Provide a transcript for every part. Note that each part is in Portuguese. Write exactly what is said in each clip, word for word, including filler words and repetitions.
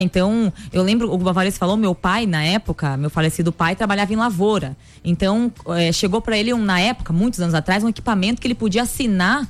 Então, eu lembro, o Bavarese falou, meu pai, na época, meu falecido pai, trabalhava em lavoura. Então, é, chegou para ele, um, na época, muitos anos atrás, um equipamento que ele podia assinar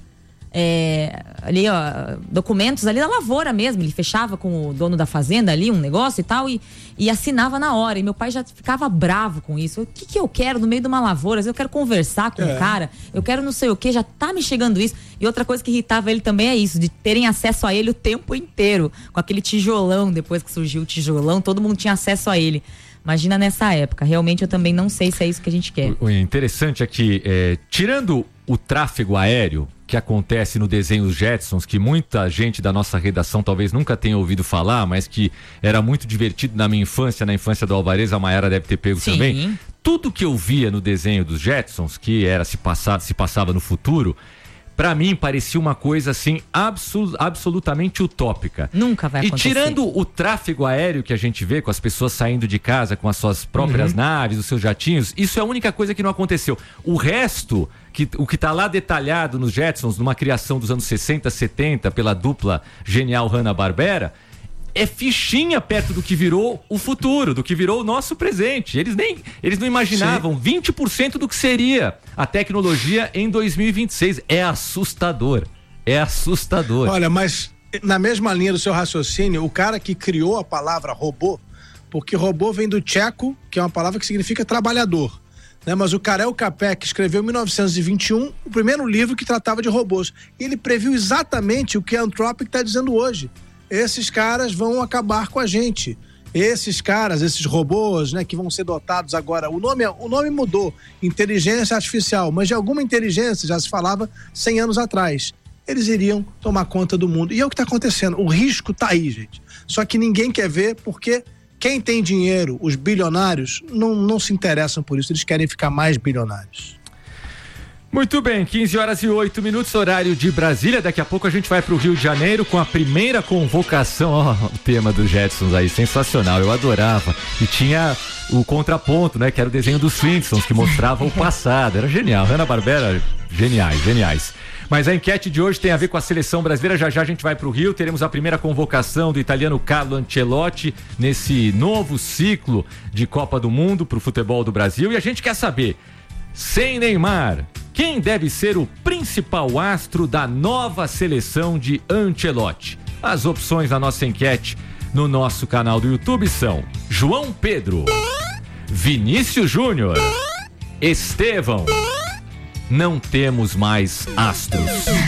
é, ali, ó, documentos ali da lavoura mesmo. Ele fechava com o dono da fazenda ali, um negócio e tal, e, e assinava na hora. E meu pai já ficava bravo com isso. O que que eu quero no meio de uma lavoura? Eu quero conversar com o é. cara, eu quero não sei o que, já tá me chegando isso. E outra coisa que irritava ele também é isso, de terem acesso a ele o tempo inteiro, com aquele tijolão. Depois que surgiu o tijolão, todo mundo tinha acesso a ele. Imagina nessa época. Realmente eu também não sei se é isso que a gente quer. O interessante é que, é, tirando o tráfego aéreo que acontece no desenho Os Jetsons, que muita gente da nossa redação talvez nunca tenha ouvido falar, mas que era muito divertido na minha infância, na infância do Alvarez, a Mayara deve ter pego Sim. também. Tudo que eu via no desenho dos Jetsons, que era se, passar, se passava no futuro, pra mim parecia uma coisa assim absu- absolutamente utópica. Nunca vai acontecer. E tirando o tráfego aéreo que a gente vê, com as pessoas saindo de casa com as suas próprias uhum. naves, os seus jatinhos, isso é a única coisa que não aconteceu. O resto, que, o que tá lá detalhado nos Jetsons, numa criação dos anos sessenta, setenta, pela dupla genial Hanna-Barbera, é fichinha perto do que virou o futuro, do que virou o nosso presente. Eles nem, eles não imaginavam Sim. vinte por cento do que seria a tecnologia em dois mil e vinte e seis. É assustador. É assustador. Olha, mas na mesma linha do seu raciocínio, o cara que criou a palavra robô, porque robô vem do tcheco, que é uma palavra que significa trabalhador, né? Mas o Karel Capek escreveu em mil novecentos e vinte e um o primeiro livro que tratava de robôs. E ele previu exatamente o que a Anthropic está dizendo hoje. Esses caras vão acabar com a gente. Esses caras, esses robôs, né, que vão ser dotados agora, o nome, o nome mudou, inteligência artificial, mas de alguma inteligência já se falava cem anos atrás. Eles iriam tomar conta do mundo. E é o que está acontecendo. O risco está aí, gente. Só que ninguém quer ver porque quem tem dinheiro, os bilionários, não, não se interessam por isso. Eles querem ficar mais bilionários. Muito bem, quinze horas e oito minutos, horário de Brasília. Daqui a pouco a gente vai para o Rio de Janeiro com a primeira convocação. Ó, oh, o tema dos Jetsons aí, sensacional, eu adorava. E tinha o contraponto, né, que era o desenho dos Flintstones, que mostrava o passado. Era genial, Hanna-Barbera, geniais, geniais. Mas a enquete de hoje tem a ver com a seleção brasileira. Já já a gente vai para o Rio, teremos a primeira convocação do italiano Carlo Ancelotti nesse novo ciclo de Copa do Mundo para o futebol do Brasil. E a gente quer saber, sem Neymar, quem deve ser o principal astro da nova seleção de Ancelotti? As opções na nossa enquete no nosso canal do YouTube são João Pedro, Vinícius Júnior, Estevão. Não temos mais astros.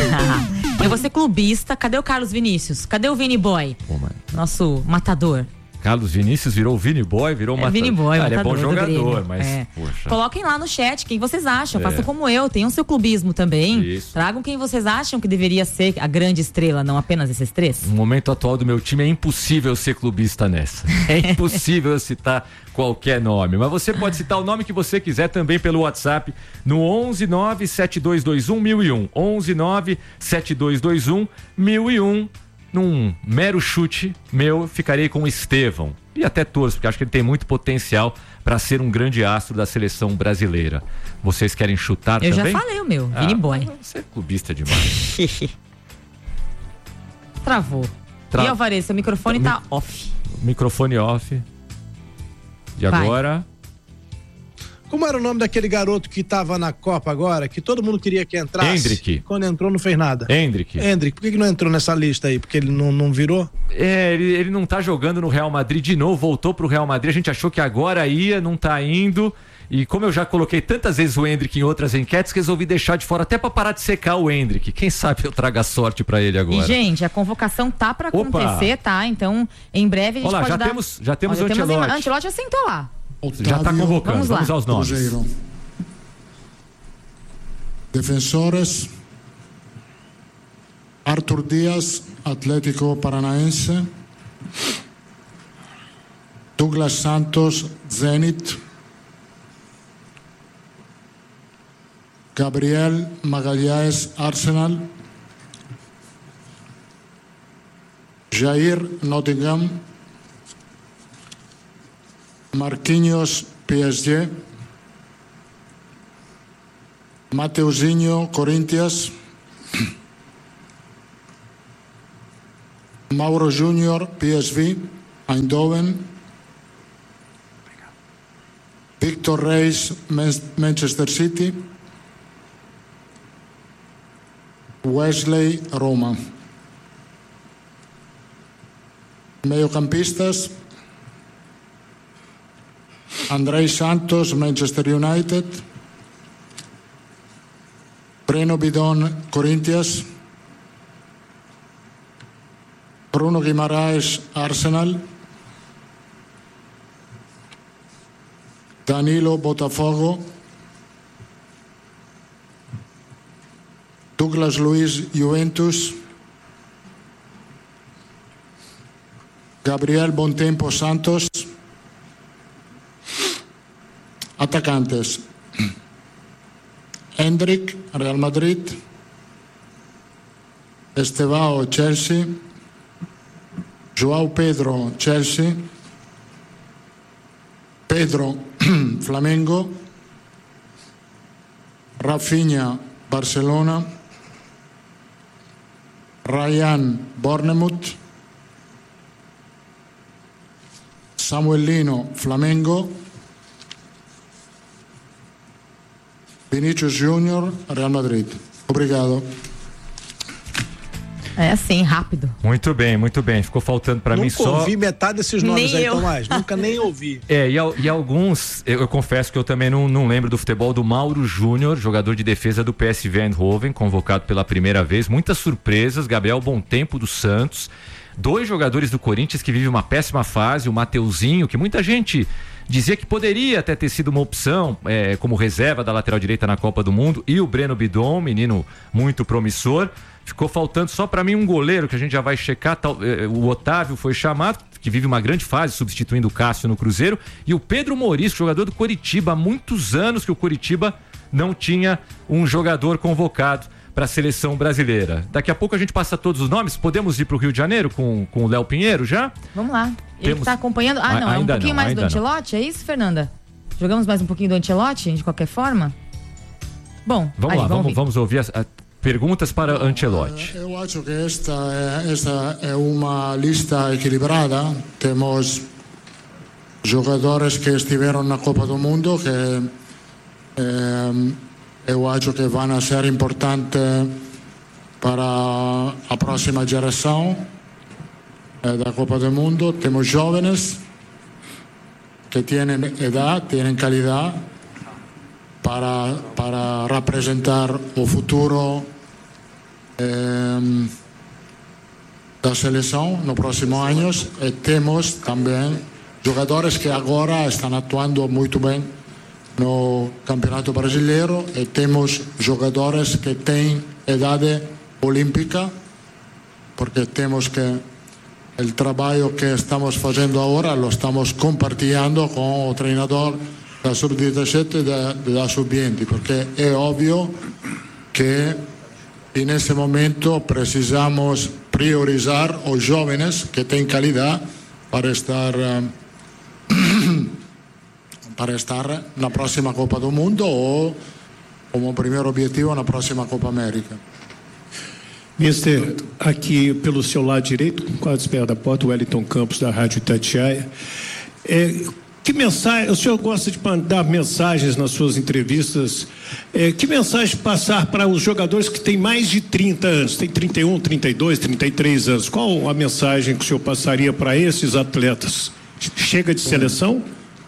Eu vou ser clubista. Cadê o Carlos Vinícius? Cadê o Vini Boy? Pô, nosso matador. Carlos Vinícius virou o Vini Boy, virou uma. É, Vini Boy, ah, ele é bom jogador, mas. É. Poxa. Coloquem lá no chat quem vocês acham. É. Façam como eu, tenham seu clubismo também. Isso. Tragam quem vocês acham que deveria ser a grande estrela, não apenas esses três. No momento atual do meu time é impossível ser clubista nessa. É impossível eu citar qualquer nome. Mas você pode citar o nome que você quiser também pelo WhatsApp no onze nove sete dois dois um mil e um. onze nove sete dois dois um mil e um. Num mero chute meu, ficarei com o Estevão. E até torço, porque acho que ele tem muito potencial para ser um grande astro da seleção brasileira. Vocês querem chutar eu também? Eu já falei o meu, ah, Vini Boy. Você é clubista demais. Travou. Tra... E Alvarez, seu microfone tá Mi... off. Microfone off. E Vai. Agora... Como era o nome daquele garoto que tava na Copa agora, que todo mundo queria que entrasse? Hendrick. Quando entrou não fez nada. Hendrick. Hendrick, por que, que não entrou nessa lista aí? Porque ele não, não virou? É, ele, ele não tá jogando no Real Madrid de novo, voltou pro Real Madrid, a gente achou que agora ia, não tá indo. E como eu já coloquei tantas vezes o Hendrick em outras enquetes, resolvi deixar de fora até pra parar de secar o Hendrick. Quem sabe eu traga sorte pra ele agora. E, gente, a convocação tá pra acontecer, Opa. tá? Então, em breve a gente Olha lá, pode já dar... Temos, já temos Olha, o Ancelotti. Temos... Ancelotti já sentou lá. Já está convocando, vamos, vamos aos nomes. Cruzeiro. Defensores: Arthur Dias, Atlético Paranaense; Douglas Santos, Zenit; Gabriel Magalhães, Arsenal; Jair, Nottingham; Marquinhos, P S G; Mateuzinho, Corinthians; Mauro Júnior, P S V; Eindhoven. Victor Reis, Manchester City. Wesley, Roma. Mediocampistas: Andrei Santos, Manchester United. Breno Bidon, Corinthians. Bruno Guimaraes, Arsenal. Danilo, Botafogo. Douglas Luiz, Juventus. Gabriel Bontempo, Santos. Atacantes: Hendrik, Real Madrid. Estevao, Chelsea. João Pedro, Chelsea. Pedro, Flamengo. Rafinha, Barcelona. Ryan, Bournemouth. Samuelino, Flamengo. Vinícius Júnior, Real Madrid. Obrigado. É assim, rápido. Muito bem, muito bem. Ficou faltando para mim só... Nunca ouvi metade desses nomes Nem aí, eu. Tomás. Nunca nem ouvi. É, e, e alguns, eu, eu confesso que eu também não, não lembro do futebol do Mauro Júnior, jogador de defesa do P S V Eindhoven, convocado pela primeira vez. Muitas surpresas. Gabriel Bontempo do Santos. Dois jogadores do Corinthians que vivem uma péssima fase. O Mateuzinho, que muita gente dizia que poderia até ter sido uma opção é, como reserva da lateral direita na Copa do Mundo. E o Breno Bidon, menino muito promissor. Ficou faltando só para mim um goleiro que a gente já vai checar. Tal, eh, o Otávio foi chamado, que vive uma grande fase, substituindo o Cássio no Cruzeiro. E o Pedro Morisco, jogador do Coritiba. Há muitos anos que o Coritiba não tinha um jogador convocado para a seleção brasileira. Daqui a pouco a gente passa todos os nomes. Podemos ir para o Rio de Janeiro com, com o Léo Pinheiro já? Vamos lá. Ele Temos... está acompanhando. Ah, não, é um pouquinho não, mais do Ancelotti, é isso, Fernanda? Jogamos mais um pouquinho do Ancelotti, de qualquer forma? Bom, vamos aí, lá, vamos, vamos, vamos ouvir as, as perguntas para Ancelotti. Eu acho que esta é, esta é uma lista equilibrada. Temos jogadores que estiveram na Copa do Mundo que eh, eu acho que vão ser importantes para a próxima geração eh, da Copa do Mundo. Temos jovens que têm idade, têm qualidade para, para representar o futuro eh, da seleção nos próximos anos. E temos também jogadores que agora estão atuando muito bem no Campeonato Brasileiro, e temos jogadores que têm idade olímpica, porque temos que o trabalho que estamos fazendo agora lo estamos compartilhando com o treinador da sub dezessete e da, da sub vinte, porque é óbvio que nesse momento precisamos priorizar os jovens que têm qualidade para estar para estar na próxima Copa do Mundo ou como primeiro objetivo na próxima Copa América. Mister, aqui pelo seu lado direito, quase perto da porta, o Wellington Campos da Rádio Itatiaia. É, que mensagem, o senhor gosta de mandar mensagens nas suas entrevistas, é, que mensagem passar para os jogadores que têm mais de trinta anos, tem trinta e um, trinta e dois, trinta e três anos, qual a mensagem que o senhor passaria para esses atletas? Chega de seleção?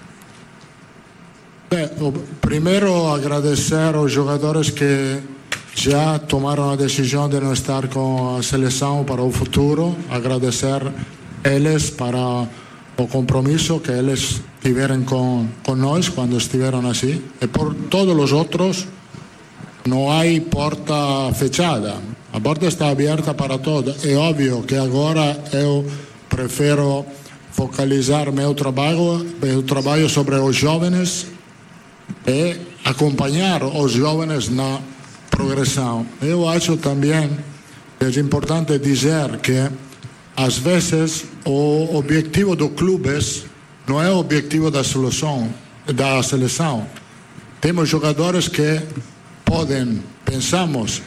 Bem, primeiro agradecer aos jogadores que já tomaram a decisão de não estar com a seleção para o futuro, agradecer eles para o compromisso que eles tiveram com, com nós quando estiveram assim, e por todos os outros não há porta fechada, a porta está aberta para todos. É óbvio que agora eu prefiro focalizar meu trabalho, meu trabalho sobre os jovens e acompanhar os jovens na progressão. Eu acho também que é importante dizer que às vezes o objetivo dos clubes não é o objetivo da seleção, da seleção. Temos jogadores que podem, pensamos,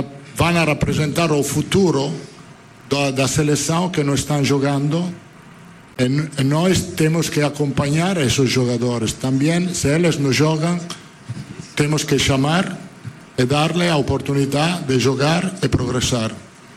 vão representar o futuro da, da seleção que não estão jogando, E nós temos que acompanhar esses jogadores. Também, se eles não jogam, temos que chamar e dar-lhe a oportunidade de jogar e progressar.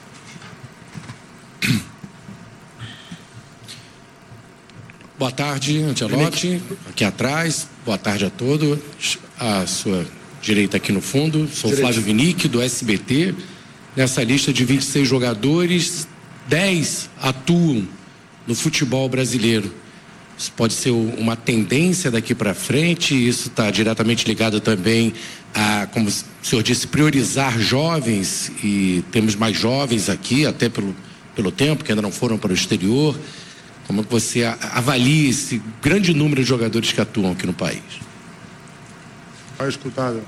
Boa tarde, Ancelotti, aqui atrás. Boa tarde a todos. À sua direita aqui no fundo. Sou Direito. Flávio Vinick, do S B T. Nessa lista de vinte e seis jogadores, dez atuam no futebol brasileiro. Isso pode ser uma tendência daqui para frente. Isso está diretamente ligado também a, como o senhor disse, priorizar jovens. E temos mais jovens aqui, até pelo, pelo tempo, que ainda não foram para o exterior. Como que você avalia esse grande número de jogadores que atuam aqui no país? Foi escutado.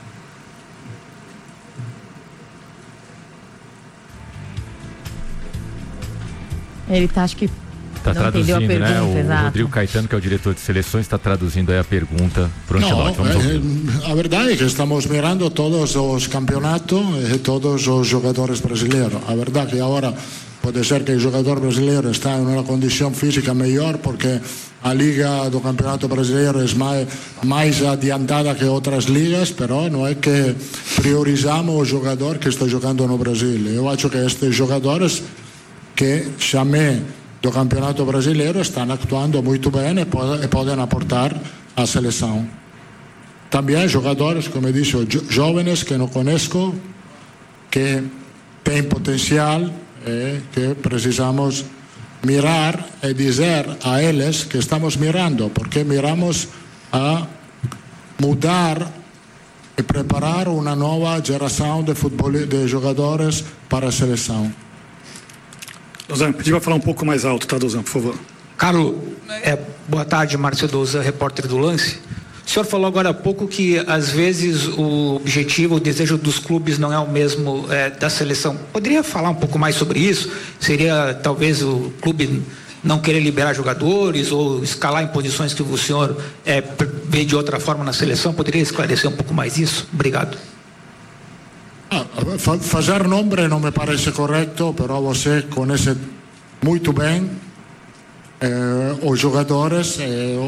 Ele tá, acho que Está traduzindo, a pergunta, né? O exato. Rodrigo Caetano, que é o diretor de seleções, está traduzindo aí a pergunta para o Ancelotti. Vamos ouvir. A verdade é que estamos mirando todos os campeonatos e todos os jogadores brasileiros. A verdade é que agora pode ser que o jogador brasileiro está em uma condição física melhor porque a liga do campeonato brasileiro é mais, mais adiantada que outras ligas, mas não é que priorizamos o jogador que está jogando no Brasil. Eu acho que estes jogadores que chamei do campeonato brasileiro estão atuando muito bem e, pode, e podem aportar à seleção. Também jogadores, como eu disse, jo, jovens que não conheço, que têm potencial e que precisamos mirar e dizer a eles que estamos mirando, porque miramos a mudar e preparar uma nova geração de, futebol, de jogadores para a seleção. Dozan, pedi para falar um pouco mais alto, tá, Dozan, por favor. Carlos, é, boa tarde, Márcio Dozan, repórter do Lance. O senhor falou agora há pouco que, às vezes, o objetivo, o desejo dos clubes não é o mesmo é, da seleção. Poderia falar um pouco mais sobre isso? Seria, talvez, o clube não querer liberar jogadores ou escalar em posições que o senhor é, vê de outra forma na seleção? Poderia esclarecer um pouco mais isso? Obrigado. Ah, fazer nome não me parece correto, mas você conhece muito bem eh, os jogadores. Eh,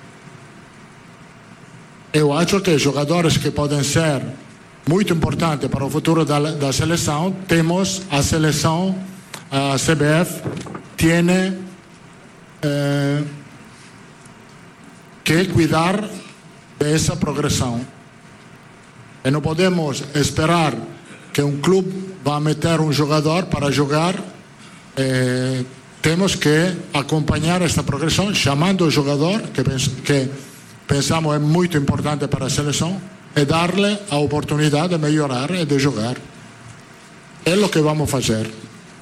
eu acho que jogadores que podem ser muito importantes para o futuro da, da seleção, temos a seleção, a C B F, tem eh, que cuidar dessa progressão. E não podemos esperar que um clube vá meter um jogador para jogar. Eh, temos que acompanhar esta progressão, chamando o jogador, que, pens que pensamos é muito importante para a seleção, e dar-lhe a oportunidade de melhorar e de jogar. É o que vamos fazer.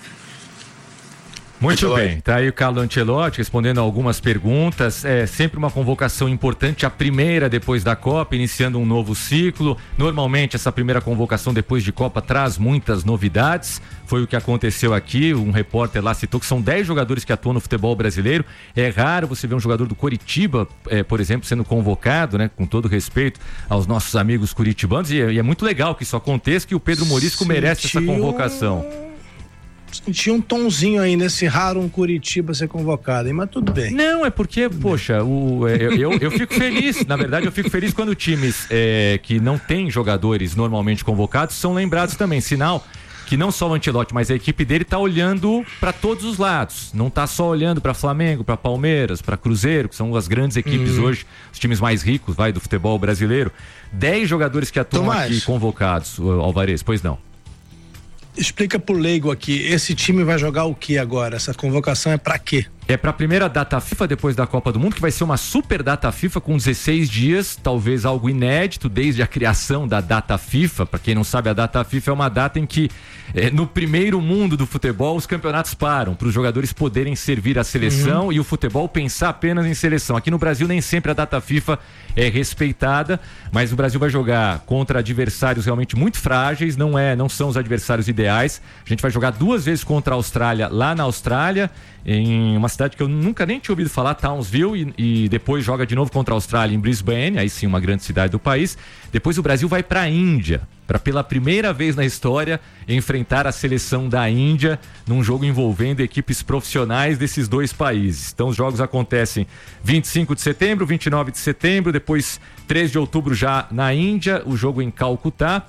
Muito Ancelotti. bem, tá aí o Carlo Ancelotti respondendo algumas perguntas. É sempre uma convocação importante, a primeira depois da Copa, iniciando um novo ciclo. Normalmente essa primeira convocação depois de Copa traz muitas novidades. Foi o que aconteceu aqui, um repórter lá citou que são dez jogadores que atuam no futebol brasileiro. É raro você ver um jogador do Coritiba, é, por exemplo, sendo convocado, né? Com todo respeito aos nossos amigos curitibanos, e é, e é muito legal que isso aconteça, que o Pedro Morisco Sentiu... merece essa convocação. Senti um tonzinho aí nesse raro um Curitiba ser convocado, hein? Mas tudo bem. Não, é porque, tudo poxa, o, é, eu, eu, eu fico feliz, na verdade eu fico feliz quando times é, que não têm jogadores normalmente convocados são lembrados também, sinal que não só o Ancelotti, mas a equipe dele tá olhando para todos os lados, não tá só olhando para Flamengo, para Palmeiras, para Cruzeiro, que são as grandes equipes uhum. hoje, os times mais ricos, vai, do futebol brasileiro. Dez jogadores que atuam Tomás. aqui convocados, Alvarez, pois não. Explica pro leigo aqui, esse time vai jogar o que agora? Essa convocação é pra quê? É pra primeira data FIFA depois da Copa do Mundo, que vai ser uma super data FIFA com dezesseis dias, talvez algo inédito desde a criação da data FIFA. Pra quem não sabe, a data FIFA é uma data em que é, no primeiro mundo do futebol os campeonatos param, para os jogadores poderem servir a seleção uhum. e o futebol pensar apenas em seleção. Aqui no Brasil nem sempre a data FIFA é respeitada, mas o Brasil vai jogar contra adversários realmente muito frágeis, não é, não são os adversários ideais. A gente vai jogar duas vezes contra a Austrália lá na Austrália, em uma cidade que eu nunca nem tinha ouvido falar, Townsville, e, e depois joga de novo contra a Austrália em Brisbane, aí sim uma grande cidade do país. Depois o Brasil vai para a Índia, para pela primeira vez na história enfrentar a seleção da Índia num jogo envolvendo equipes profissionais desses dois países. Então os jogos acontecem vinte e cinco de setembro, vinte e nove de setembro, depois três de outubro já na Índia, o jogo em Calcutá.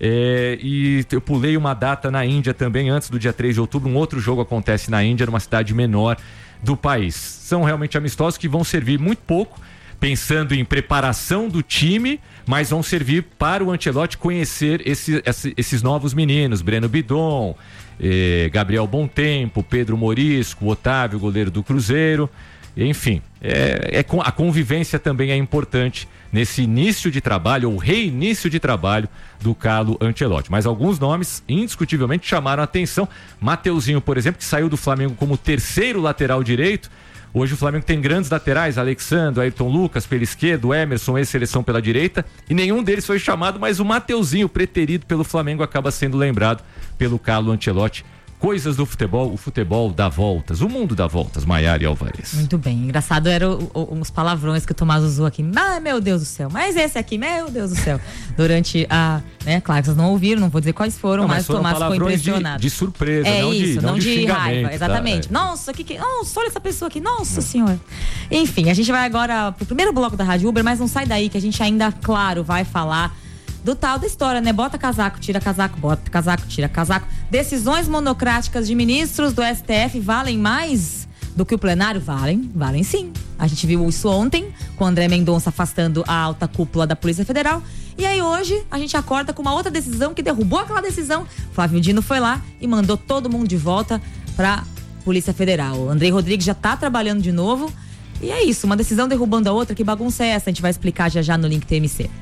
É, e eu pulei uma data na Índia também, antes do dia três de outubro, um outro jogo acontece na Índia, numa cidade menor do país. São realmente amistosos que vão servir muito pouco, pensando em preparação do time, mas vão servir para o Ancelotti conhecer esse, esse, esses novos meninos, Breno Bidon, eh, Gabriel Bontempo, Pedro Morisco, Otávio, goleiro do Cruzeiro, enfim, é, é, a convivência também é importante nesse início de trabalho, ou reinício de trabalho do Carlo Ancelotti. Mas alguns nomes indiscutivelmente chamaram a atenção. Mateuzinho, por exemplo, que saiu do Flamengo como terceiro lateral direito. Hoje o Flamengo tem grandes laterais, Alexandre, Ayrton Lucas pela esquerda, Emerson, ex-seleção pela direita, e nenhum deles foi chamado, mas o Mateuzinho, preterido pelo Flamengo, acaba sendo lembrado pelo Carlo Ancelotti. Coisas do futebol, o futebol dá voltas, o mundo dá voltas, Maiara e Alvarez. Muito bem, engraçado eram os palavrões que o Tomás usou aqui, ah, meu Deus do céu, mas esse aqui, meu Deus do céu, durante a, né, claro que vocês não ouviram, não vou dizer quais foram, não, mas, mas o Tomás ficou impressionado. De, de surpresa, é não isso, de, não, não de, de raiva, tá? exatamente. É. Nossa, que, que, nossa, olha essa pessoa aqui, nossa senhora. Enfim, a gente vai agora pro primeiro bloco da Rádio Uber, mas não sai daí que a gente ainda, claro, vai falar do tal da história, né? Bota casaco, tira casaco, bota casaco, tira casaco. Decisões monocráticas de ministros do S T F valem mais do que o plenário? Valem, valem sim. A gente viu isso ontem, com o André Mendonça afastando a alta cúpula da Polícia Federal. E aí hoje a gente acorda com uma outra decisão que derrubou aquela decisão. Flávio Dino foi lá e mandou todo mundo de volta pra Polícia Federal. O Andrei Rodrigues já tá trabalhando de novo. E é isso, uma decisão derrubando a outra. Que bagunça é essa? A gente vai explicar já já no Link T M C.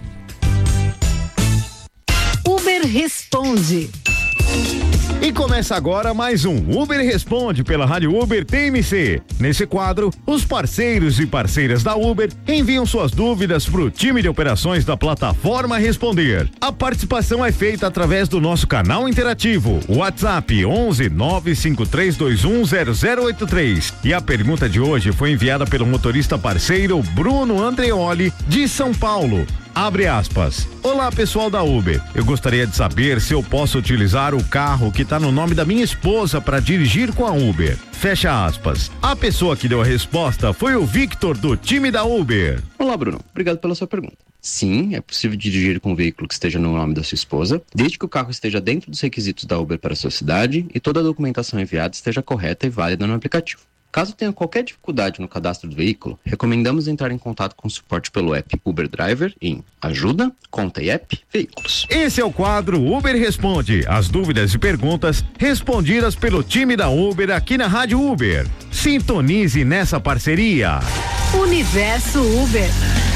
Uber Responde. E começa agora mais um Uber Responde pela Rádio Uber T M C. Nesse quadro, os parceiros e parceiras da Uber enviam suas dúvidas para o time de operações da plataforma Responder. A participação é feita através do nosso canal interativo, WhatsApp onze nove cinco três dois um zero zero oito três. E a pergunta de hoje foi enviada pelo motorista parceiro Bruno Andreoli, de São Paulo. Abre aspas. Olá, pessoal da Uber. Eu gostaria de saber se eu posso utilizar o carro que está no nome da minha esposa para dirigir com a Uber. Fecha aspas. A pessoa que deu a resposta foi o Victor, do time da Uber. Olá, Bruno. Obrigado pela sua pergunta. Sim, é possível dirigir com um veículo que esteja no nome da sua esposa, desde que o carro esteja dentro dos requisitos da Uber para a sua cidade e toda a documentação enviada esteja correta e válida no aplicativo. Caso tenha qualquer dificuldade no cadastro do veículo, recomendamos entrar em contato com o suporte pelo app Uber Driver em Ajuda, Conta e App, Veículos. Esse é o quadro Uber Responde. As dúvidas e perguntas respondidas pelo time da Uber aqui na Rádio Uber. Sintonize nessa parceria. Universo Uber.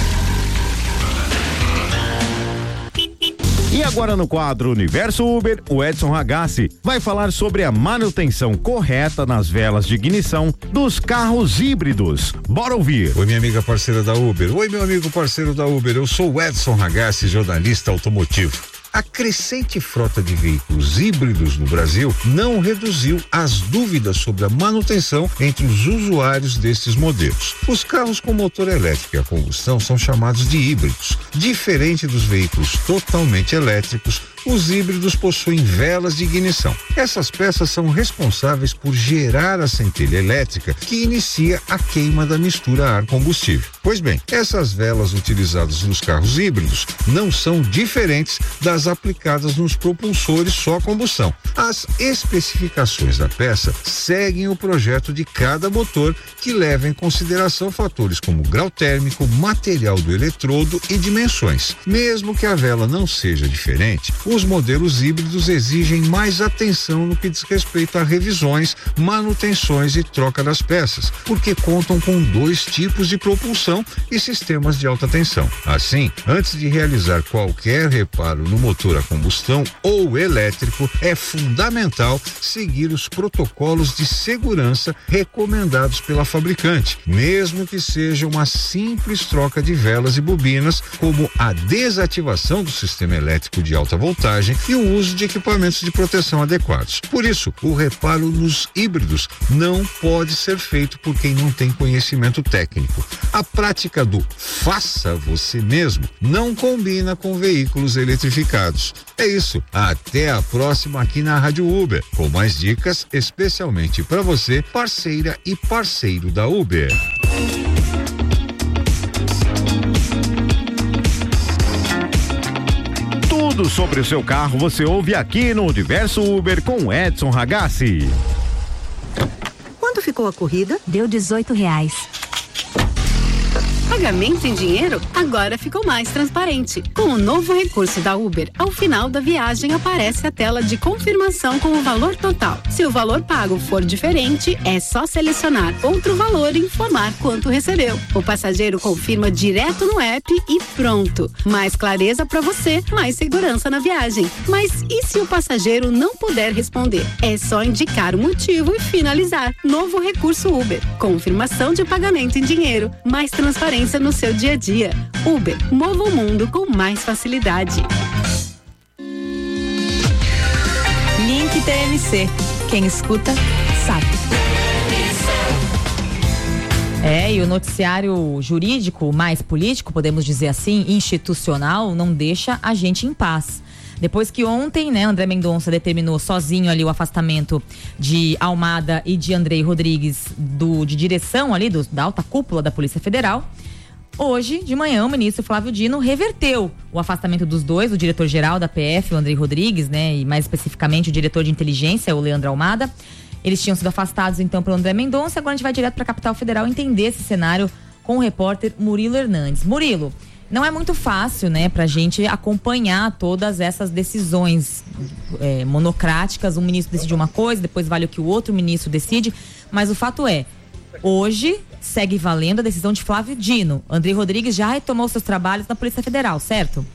E agora no quadro Universo Uber, o Edson Ragazzi vai falar sobre a manutenção correta nas velas de ignição dos carros híbridos. Bora ouvir. Oi, minha amiga parceira da Uber. Oi, meu amigo parceiro da Uber. Eu sou o Edson Ragazzi, jornalista automotivo. A crescente frota de veículos híbridos no Brasil não reduziu as dúvidas sobre a manutenção entre os usuários destes modelos. Os carros com motor elétrico e a combustão são chamados de híbridos. Diferente dos veículos totalmente elétricos, os híbridos possuem velas de ignição. Essas peças são responsáveis por gerar a centelha elétrica que inicia a queima da mistura ar-combustível. Pois bem, essas velas utilizadas nos carros híbridos não são diferentes das aplicadas nos propulsores só a combustão. As especificações da peça seguem o projeto de cada motor, que leva em consideração fatores como grau térmico, material do eletrodo e dimensões. Mesmo que a vela não seja diferente, os modelos híbridos exigem mais atenção no que diz respeito a revisões, manutenções e troca das peças, porque contam com dois tipos de propulsão e sistemas de alta tensão. Assim, antes de realizar qualquer reparo no motor a combustão ou elétrico, é fundamental seguir os protocolos de segurança recomendados pela fabricante, mesmo que seja uma simples troca de velas e bobinas, como a desativação do sistema elétrico de alta voltagem, pilotagem e o uso de equipamentos de proteção adequados. Por isso, o reparo nos híbridos não pode ser feito por quem não tem conhecimento técnico. A prática do faça você mesmo não combina com veículos eletrificados. É isso. Até a próxima aqui na Rádio Uber, com mais dicas especialmente para você, parceira e parceiro da Uber. Tudo sobre o seu carro você ouve aqui no Universo Uber com Edson Ragazzi. Quanto ficou a corrida? Deu dezoito reais. Pagamento em dinheiro agora ficou mais transparente. Com o novo recurso da Uber, ao final da viagem aparece a tela de confirmação com o valor total. Se o valor pago for diferente, é só selecionar outro valor e informar quanto recebeu. O passageiro confirma direto no app e pronto. Mais clareza para você, mais segurança na viagem. Mas e se o passageiro não puder responder? É só indicar o motivo e finalizar. Novo recurso Uber. Confirmação de pagamento em dinheiro. Mais transparência no seu dia a dia. Uber, mova o mundo com mais facilidade. Link T M C. Quem escuta, sabe. É, e o noticiário jurídico mais político, podemos dizer assim, institucional, não deixa a gente em paz. Depois que ontem, né, André Mendonça determinou sozinho ali o afastamento de Almada e de Andrei Rodrigues do, de direção ali do, da alta cúpula da Polícia Federal, hoje de manhã o ministro Flávio Dino reverteu o afastamento dos dois, o diretor-geral da P F, o Andrei Rodrigues, né, e mais especificamente o diretor de inteligência, o Leandro Almada. Eles tinham sido afastados então pelo André Mendonça, agora a gente vai direto para a capital federal entender esse cenário com o repórter Murilo Hernandes. Murilo, não é muito fácil, né, pra gente acompanhar todas essas decisões é, monocráticas. Um ministro decide uma coisa, depois vale o que o outro ministro decide, mas o fato é, hoje segue valendo a decisão de Flávio Dino. Andrei Rodrigues já retomou seus trabalhos na Polícia Federal, certo?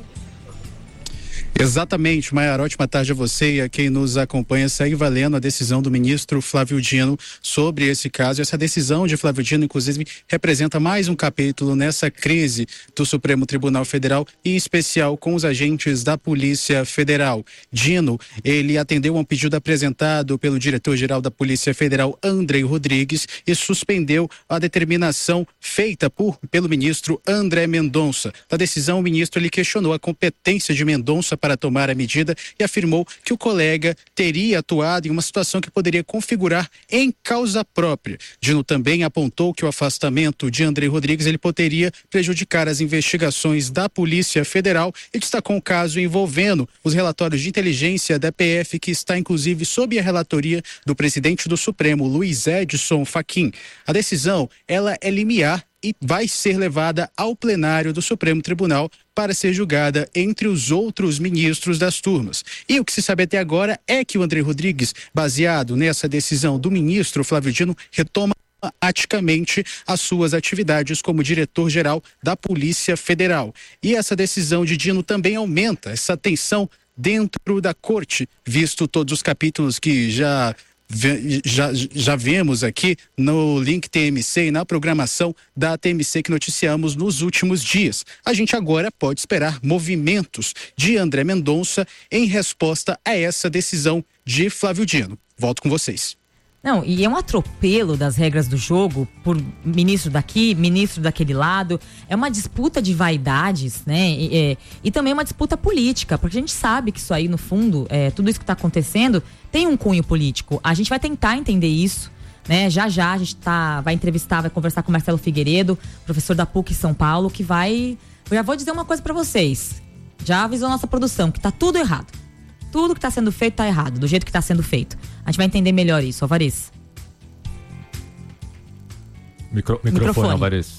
Exatamente, Maiara, ótima tarde a você e a quem nos acompanha. Segue valendo a decisão do ministro Flávio Dino sobre esse caso. Essa decisão de Flávio Dino, inclusive, representa mais um capítulo nessa crise do Supremo Tribunal Federal, em especial com os agentes da Polícia Federal. Dino, ele atendeu a um pedido apresentado pelo diretor-geral da Polícia Federal, Andrei Rodrigues, e suspendeu a determinação feita por, pelo ministro André Mendonça. Na decisão, o ministro ele questionou a competência de Mendonça para tomar a medida e afirmou que o colega teria atuado em uma situação que poderia configurar em causa própria. Dino também apontou que o afastamento de Andrei Rodrigues ele poderia prejudicar as investigações da Polícia Federal e destacou um caso envolvendo os relatórios de inteligência da P F, que está inclusive sob a relatoria do presidente do Supremo, Luiz Edson Fachin. A decisão, ela é limiar e vai ser levada ao plenário do Supremo Tribunal para ser julgada entre os outros ministros das turmas. E o que se sabe até agora é que o Andrei Rodrigues, baseado nessa decisão do ministro Flávio Dino, retoma aticamente as suas atividades como diretor-geral da Polícia Federal. E essa decisão de Dino também aumenta essa tensão dentro da corte, visto todos os capítulos que já Já, já vemos aqui no link T M C e na programação da T M C que noticiamos nos últimos dias. A gente agora pode esperar movimentos de André Mendonça em resposta a essa decisão de Flávio Dino. Volto com vocês. Não, e é um atropelo das regras do jogo por ministro daqui, ministro daquele lado. É uma disputa de vaidades, né? E, é, e também uma disputa política, porque a gente sabe que isso aí, no fundo, é, tudo isso que está acontecendo tem um cunho político. A gente vai tentar entender isso, né? Já já a gente tá, vai entrevistar, vai conversar com o Marcelo Figueiredo, professor da P U C São Paulo, que vai... Eu já vou dizer uma coisa para vocês. Já avisou nossa produção que tá tudo errado. Tudo que está sendo feito está errado, do jeito que está sendo feito. A gente vai entender melhor isso, Alvarez. Micro, microfone, microfone, Alvarez.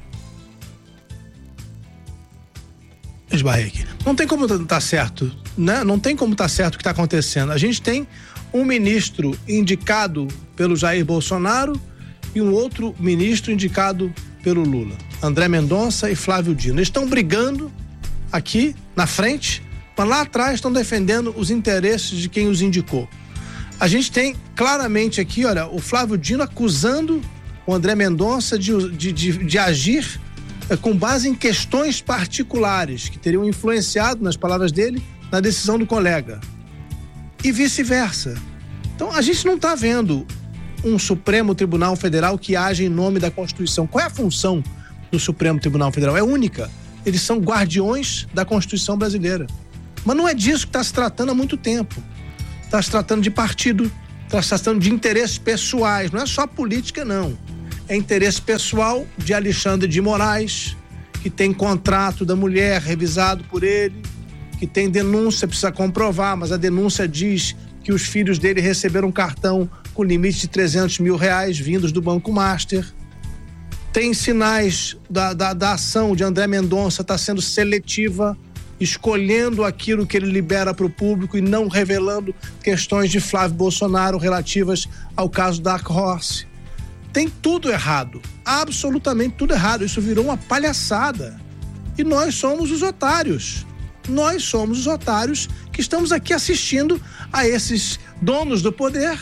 Esbarrei aqui. Não tem como estar tá certo, né? Não tem como estar tá certo o que está acontecendo. A gente tem um ministro indicado pelo Jair Bolsonaro e um outro ministro indicado pelo Lula. André Mendonça e Flávio Dino. Eles estão brigando aqui na frente, mas lá atrás estão defendendo os interesses de quem os indicou. A gente tem claramente aqui, olha, o Flávio Dino acusando o André Mendonça de, de, de, de agir é, com base em questões particulares que teriam influenciado, nas palavras dele, na decisão do colega. E vice-versa. Então, a gente não está vendo um Supremo Tribunal Federal que age em nome da Constituição. Qual é a função do Supremo Tribunal Federal? É única. Eles são guardiões da Constituição brasileira. Mas não é disso que está se tratando há muito tempo. Está se tratando de partido, está se tratando de interesses pessoais. Não é só política, não. É interesse pessoal de Alexandre de Moraes, que tem contrato da mulher revisado por ele, que tem denúncia, precisa comprovar, mas a denúncia diz que os filhos dele receberam um cartão com limite de trezentos mil reais vindos do Banco Master. Tem sinais da, da, da ação de André Mendonça estar sendo seletiva, escolhendo aquilo que ele libera para o público e não revelando questões de Flávio Bolsonaro relativas ao caso Dark Horse. Tem tudo errado, absolutamente tudo errado. Isso virou uma palhaçada. E nós somos os otários. Nós somos os otários que estamos aqui assistindo a esses donos do poder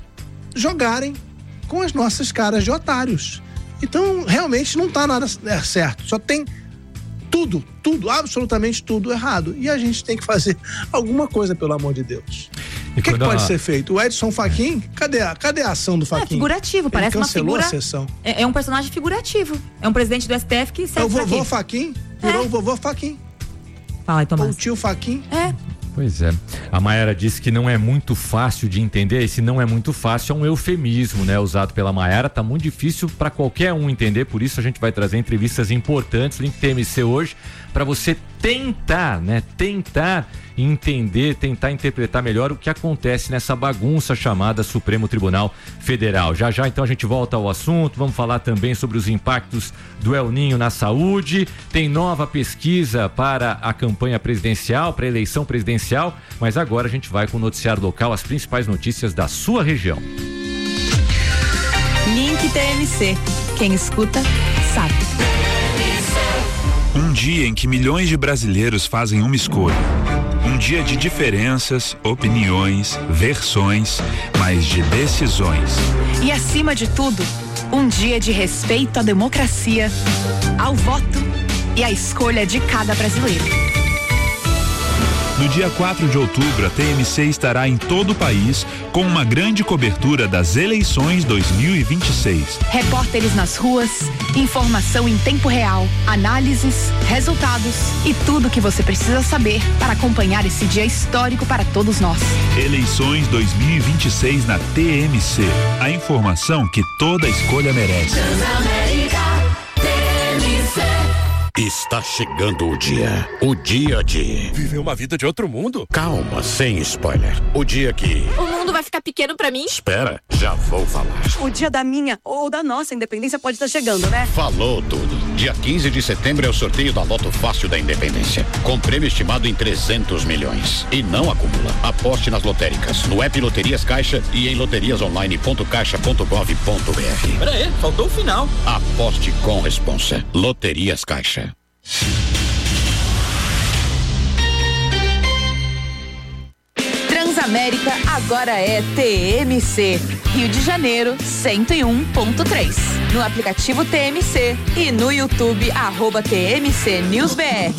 jogarem com as nossas caras de otários. Então, realmente não está nada certo. Só tem tudo, tudo, absolutamente tudo errado. E a gente tem que fazer alguma coisa, pelo amor de Deus. E o que, que pode a... ser feito? O Edson Fachin, cadê a, cadê a ação do Fachin? É figurativo, Ele parece uma figura... a sessão. É, é um personagem figurativo. É um presidente do S T F que serve. É o vovô Fachin? Virou É. o vovô Fachin. Fala aí, Tomás. Ou o tio Fachin. É. Pois é. A Maiara disse que não é muito fácil de entender. Esse não é muito fácil é um eufemismo, né? Usado pela Maiara. Tá muito difícil para qualquer um entender. Por isso a gente vai trazer entrevistas importantes, Link T M C hoje, para você tentar, né? Tentar entender, tentar interpretar melhor o que acontece nessa bagunça chamada Supremo Tribunal Federal. Já já, então, a gente volta ao assunto. Vamos falar também sobre os impactos do El Ninho na saúde. Tem nova pesquisa para a campanha presidencial, para a eleição presidencial. Mas agora a gente vai com o noticiário local, as principais notícias da sua região. Link T M C. Quem escuta, sabe. Um dia em que milhões de brasileiros fazem uma escolha. Um dia de diferenças, opiniões, versões, mas de decisões. E acima de tudo, um dia de respeito à democracia, ao voto e à escolha de cada brasileiro. No dia quatro de outubro, a T M C estará em todo o país com uma grande cobertura das eleições dois mil e vinte e seis. Repórteres nas ruas, informação em tempo real, análises, resultados e tudo o que você precisa saber para acompanhar esse dia histórico para todos nós. Eleições dois mil e vinte e seis na T M C. A informação que toda escolha merece. Está chegando o dia. O dia de... Viver uma vida de outro mundo? Calma, sem spoiler. O dia que... O mundo vai ficar pequeno pra mim? Espera, já vou falar. O dia da minha ou da nossa independência pode estar chegando, né? Falou tudo. Dia quinze de setembro é o sorteio da Loto Fácil da Independência. Com prêmio estimado em trezentos milhões. E não acumula. Aposte nas lotéricas, no app Loterias Caixa e em loterias online ponto caixa ponto gov ponto br. Pera aí, faltou o final. Aposte com responsa. Loterias Caixa. Transamérica agora é T M C. Rio de Janeiro, cento e um ponto três. No aplicativo T M C e no YouTube, arroba T M C News B R.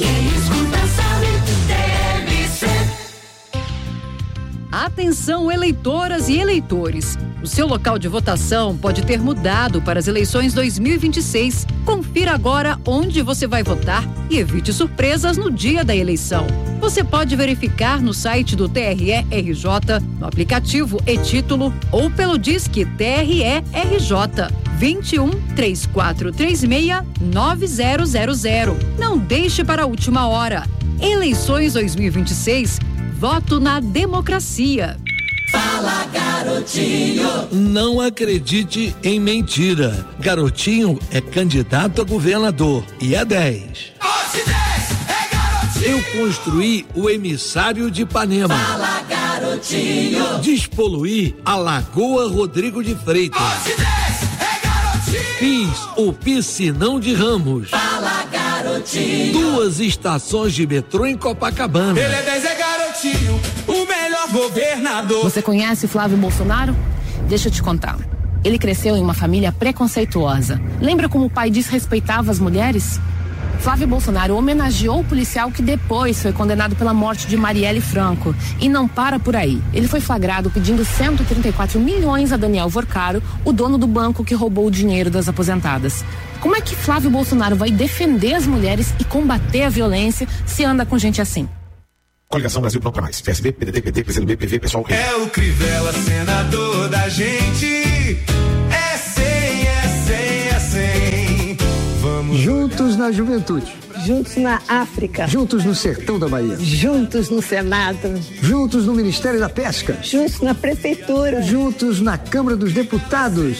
Atenção, eleitoras e eleitores. O seu local de votação pode ter mudado para as eleições dois mil e vinte e seis. Confira agora onde você vai votar e evite surpresas no dia da eleição. Você pode verificar no site do T R E R J, no aplicativo e-Título ou pelo Disque T R E R J vinte e um, três quatro três seis, nove zero zero zero. Não deixe para a última hora. Eleições dois mil e vinte e seis. Voto na democracia. Fala, garotinho! Não acredite em mentira. Garotinho é candidato a governador e é dez. Hoje dez é garotinho! Eu construí o emissário de Ipanema. Fala, garotinho! Despoluí a Lagoa Rodrigo de Freitas. Hoje dez é garotinho! Fiz o Piscinão de Ramos. Fala, garotinho! Duas estações de metrô em Copacabana. Ele é dez, é garotinho, o melhor governador. Você conhece Flávio Bolsonaro? Deixa eu te contar. Ele cresceu em uma família preconceituosa. Lembra como o pai desrespeitava as mulheres? Flávio Bolsonaro homenageou o policial que depois foi condenado pela morte de Marielle Franco. E não para por aí. Ele foi flagrado pedindo cento e trinta e quatro milhões a Daniel Vorcaro, o dono do banco que roubou o dinheiro das aposentadas. Como é que Flávio Bolsonaro vai defender as mulheres e combater a violência se anda com gente assim? Coligação Brasil Pronto Pra Mais. P S B, P D T, P T, P C do B, P V, Pessoal. É o Crivella, senador da gente. É cem, é cem, é cem. Vamos. Juntos na juventude. Juntos na África. Juntos no sertão da Bahia. Juntos no Senado. Juntos no Ministério da Pesca. Juntos na Prefeitura. Juntos na Câmara dos Deputados.